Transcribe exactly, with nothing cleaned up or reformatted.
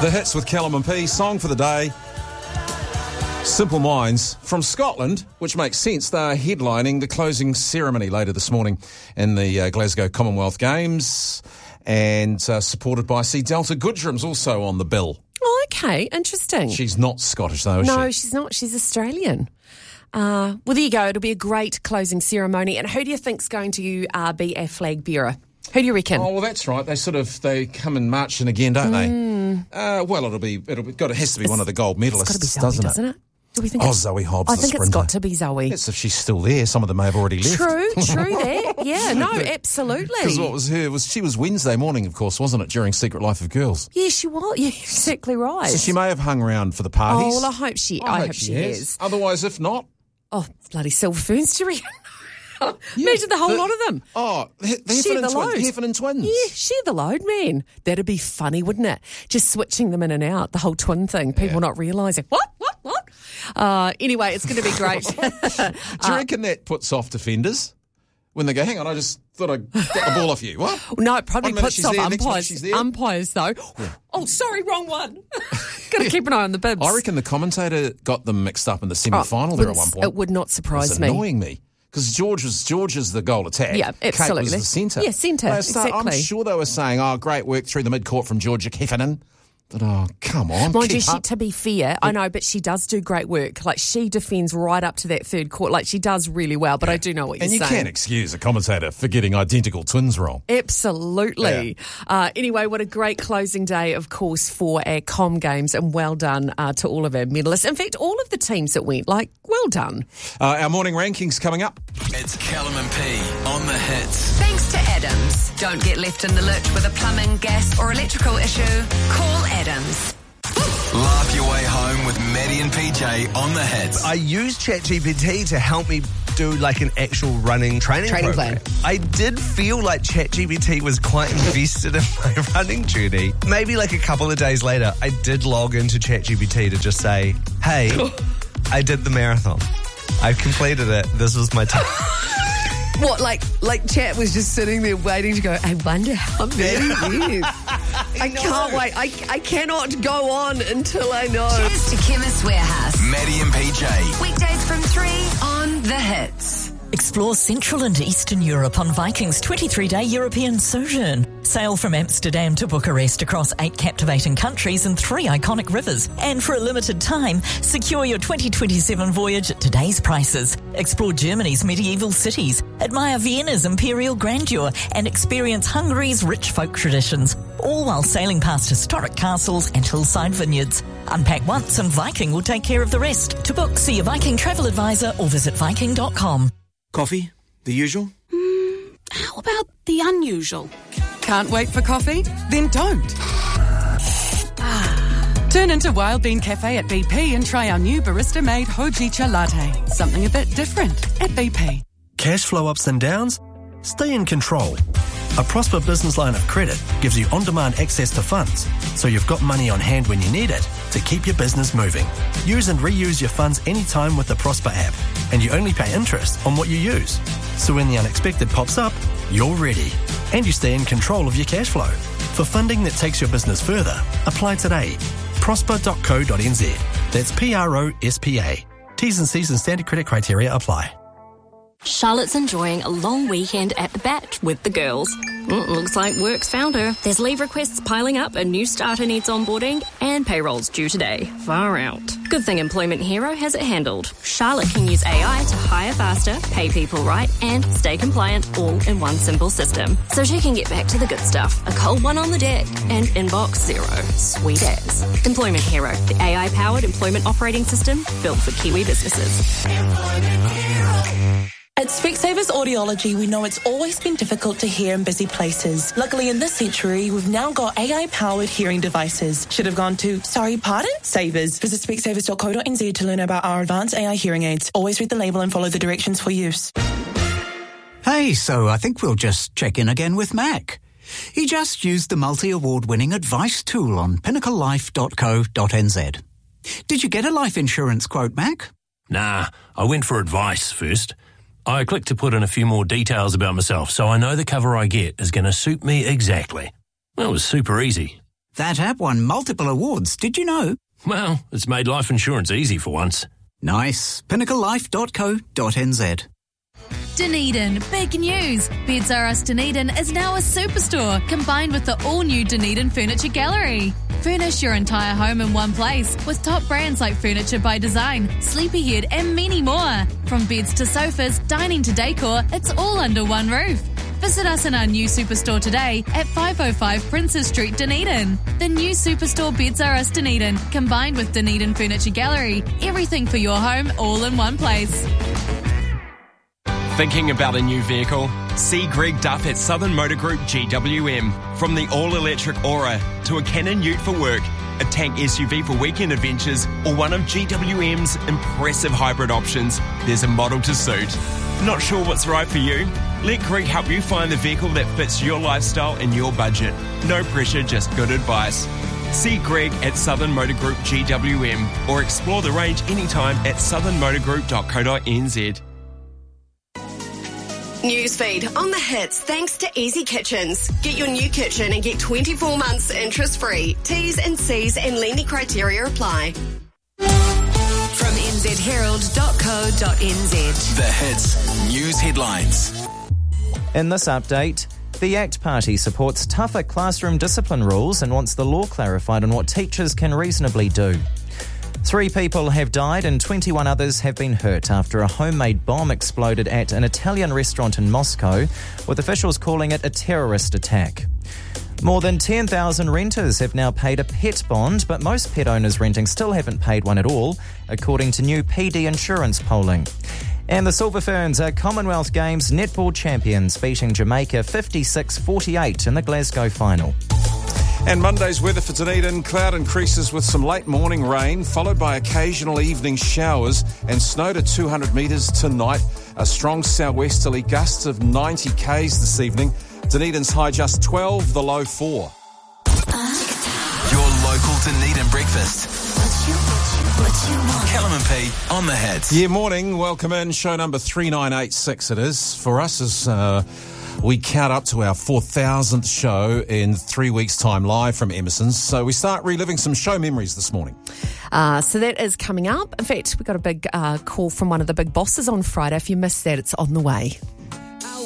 The hits with Callum and P. Song for the day. Simple Minds from Scotland, which makes sense. They're headlining the closing ceremony later this morning in the uh, Glasgow Commonwealth Games, and uh, supported by C Delta Goodram's also on the bill. Oh, okay, interesting. She's not Scottish though, is no, she? she's not. She's Australian. Uh, well, there you go. It'll be a great closing ceremony. And who do you think's going to uh, be our flag bearer? Who do you reckon? Oh, well, that's right. They sort of they come and march in again, don't mm. they? Uh, well, it'll be it'll be, got it has to be it's, one of the gold medalists, it's got to be Zoe, doesn't, doesn't it? it? Do we think oh, it's, Zoe Hobbs. I the think sprinter. it's got to be Zoe. Yes, if she's still there. Some of them may have already left. True, true that. Yeah, no, absolutely. Because what was her was she was Wednesday morning, of course, wasn't it, during Secret Life of Girls? Yeah, she was. Yeah, exactly right. So she may have hung around for the parties. Oh, well, I hope she. I, I hope, hope she has. has. Otherwise, if not, oh, bloody Silver Ferns, do you reckon? Yeah, imagine the whole the, lot of them. Oh, the, the share Heffernan the load. twins. Heffernan twins. Yeah, share the load, man. That'd be funny, wouldn't it? Just switching them in and out, the whole twin thing. People yeah. not realising. What? What? What? Uh, anyway, it's going to be great. Do you reckon uh, that puts off defenders? When they go, hang on, I just thought I got the ball off you. What? No, it probably puts off there, umpires. Umpires, though. Yeah. Oh, sorry, wrong one. Got to keep an eye on the bibs. I reckon the commentator got them mixed up in the semi-final oh, there at one point. It would not surprise it was me. annoying me. Because George was George is the goal attack. Yeah, absolutely. Kate was the centre. Yeah, centre, start, exactly. I'm sure they were saying, oh, great work through the mid-court from Georgia Heffernan. But, oh, come on. Mind you, she, to be fair, I know, but she does do great work. Like, she defends right up to that third court. Like, she does really well, but yeah. I do know what you're saying. And you saying. can't excuse a commentator for getting identical twins wrong. Absolutely. Yeah. Uh, anyway, what a great closing day, of course, for our Com Games, and well done uh, to all of our medalists. In fact, all of the teams that went, like, well done. Uh, our morning rankings coming up. It's Callum and P on the hits. Thanks to Adams. Don't get left in the lurch with a plumbing, gas or electrical issue. Call Adams. Laugh your way home with Maddie and P J on the hits. I used ChatGPT to help me do like an actual running training, training program. plan. I did feel like ChatGPT was quite invested in my running journey. Maybe like a couple of days later, I did log into ChatGPT to just say, hey, I did the marathon. I completed it. This was my time. What, like like Chat was just sitting there waiting to go, I wonder how many years. I can't wait. I, I cannot go on until I know. Cheers to Chemist Warehouse. Maddie and P J. Weekdays from three on The Hits. Explore Central and Eastern Europe on Viking's twenty-three day European sojourn. Sail from Amsterdam to Bucharest across eight captivating countries and three iconic rivers. And for a limited time, secure your twenty twenty-seven voyage at today's prices. Explore Germany's medieval cities, admire Vienna's imperial grandeur, and experience Hungary's rich folk traditions, all while sailing past historic castles and hillside vineyards. Unpack once and Viking will take care of the rest. To book, see a Viking travel advisor or visit viking dot com. Coffee? The usual? Mm, how about the unusual? Can't wait for coffee? Then don't. Turn into Wild Bean Cafe at B P and try our new barista-made Hojicha latte. Something a bit different at B P. Cash flow ups and downs? Stay in control. A Prosper business line of credit gives you on-demand access to funds, so you've got money on hand when you need it to keep your business moving. Use and reuse your funds anytime with the Prosper app, and you only pay interest on what you use. So when the unexpected pops up, you're ready, and you stay in control of your cash flow. For funding that takes your business further, apply today. prosper dot co dot n z. That's P R O S P A. T's and C's and standard credit criteria apply. Charlotte's enjoying a long weekend at the Bat with the girls. Mm, looks like work's found her. There's leave requests piling up, a new starter needs onboarding, and payroll's due today. Far out. Good thing Employment Hero has it handled. Charlotte can use A I to hire faster, pay people right, and stay compliant all in one simple system. So she can get back to the good stuff. A cold one on the deck and inbox zero. Sweet as. Employment Hero, the A I-powered employment operating system built for Kiwi businesses. Employment Hero. At Specsavers Audiology, we know it's always been difficult to hear in busy places. Luckily, in this century, we've now got A I-powered hearing devices. Should have gone to, sorry, pardon? Savers. Visit specsavers dot co dot n z to learn about our advanced A I hearing aids. Always read the label and follow the directions for use. Hey, so I think we'll just check in again with Mac. He just used the multi-award winning advice tool on pinnacle life dot co dot n z. Did you get a life insurance quote, Mac? Nah, I went for advice first. I clicked to put in a few more details about myself so I know the cover I get is going to suit me exactly. Well, it was super easy. That app won multiple awards, did you know? Well, it's made life insurance easy for once. Nice. pinnacle life dot co dot n z. Dunedin, big news! Beds R Us Dunedin is now a superstore combined with the all-new Dunedin Furniture Gallery. Furnish your entire home in one place with top brands like Furniture by Design, Sleepyhead and many more. From beds to sofas, dining to decor, it's all under one roof. Visit us in our new superstore today at five oh five Princes Street, Dunedin. The new superstore Beds R Us Dunedin, combined with Dunedin Furniture Gallery. Everything for your home all in one place. Thinking about a new vehicle? See Greg Duff at Southern Motor Group G W M. From the all-electric Aura to a Canon Ute for work, a tank S U V for weekend adventures, or one of G W M's impressive hybrid options, there's a model to suit. Not sure what's right for you? Let Greg help you find the vehicle that fits your lifestyle and your budget. No pressure, just good advice. See Greg at Southern Motor Group G W M or explore the range anytime at southern motor group dot co dot n z. Newsfeed on the hits thanks to Easy Kitchens. Get your new kitchen and get twenty-four months interest free. T's and C's and lending criteria apply. From n z herald dot co dot n z. The hits news headlines. In this update, the ACT Party supports tougher classroom discipline rules and wants the law clarified on what teachers can reasonably do. Three people have died and twenty-one others have been hurt after a homemade bomb exploded at an Italian restaurant in Moscow, with officials calling it a terrorist attack. More than ten thousand renters have now paid a pet bond, but most pet owners renting still haven't paid one at all, according to new P D Insurance polling. And the Silver Ferns are Commonwealth Games netball champions, beating Jamaica fifty-six forty-eight in the Glasgow final. And Monday's weather for Dunedin, cloud increases with some late morning rain, followed by occasional evening showers and snow to two hundred metres tonight. A strong southwesterly gusts of ninety k's this evening. Dunedin's high just twelve, the low four. Your local Dunedin breakfast. Callum and P on the hits. Yeah, morning. Welcome in. Show number three nine eight six it is. For us as uh, we count up to our four thousandth show in three weeks' time live from Emerson's. So we start reliving some show memories this morning. Uh, so that is coming up. In fact, we got a big uh, call from one of the big bosses on Friday. If you missed that, it's on the way.